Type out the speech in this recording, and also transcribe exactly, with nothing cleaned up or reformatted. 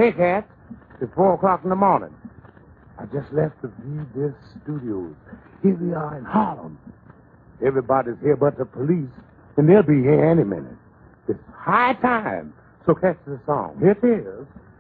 Hey, Cat. It's four o'clock in the morning. I just left the V-Disc Studios. Here we are in Harlem. Everybody's here but the police, and they'll be here any minute. It's high time. So catch the song. Here it is.